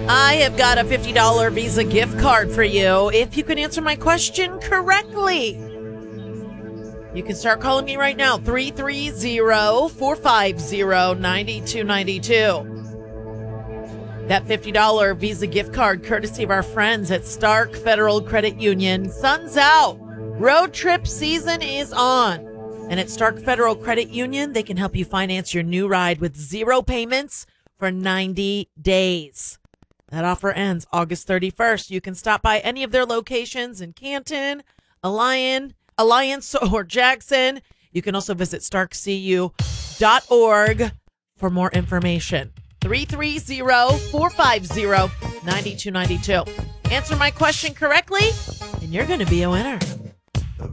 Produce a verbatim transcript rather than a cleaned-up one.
I have got a fifty dollars Visa gift card for you if you can answer my question correctly. You can start calling me right now, three three zero, four five zero, nine two nine two. That fifty dollars Visa gift card, courtesy of our friends at Stark Federal Credit Union. Sun's out. Road trip season is on. And at Stark Federal Credit Union, they can help you finance your new ride with zero payments for ninety days. That offer ends August thirty-first. You can stop by any of their locations in Canton, Alliance, Alliance, or Jackson. You can also visit stark c u dot org for more information. three three zero, four five zero, nine two nine two. Answer my question correctly, and you're going to be a winner.